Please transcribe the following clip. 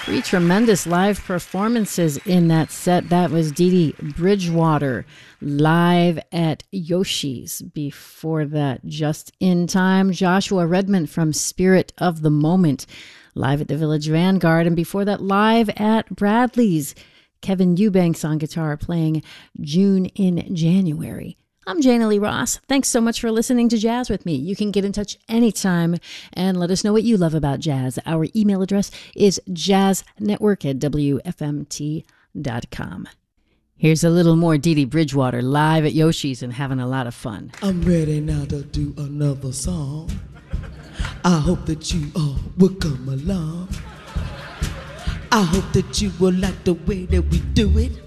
Three tremendous live performances in that set. That was Dee Dee Bridgewater live at Yoshi's. Before that, just in time, Joshua Redmond from Spirit of the Moment live at the Village Vanguard. And before that, live at Bradley's, Kevin Eubanks on guitar playing June in January. I'm Jana Lee Ross. Thanks so much for listening to Jazz with me. You can get in touch anytime and let us know what you love about jazz. Our email address is jazznetwork@wfmt.com. Here's a little more Dee Dee Bridgewater live at Yoshi's and having a lot of fun. I'm ready now to do another song. I hope that you all will come along. I hope that you will like the way that we do it.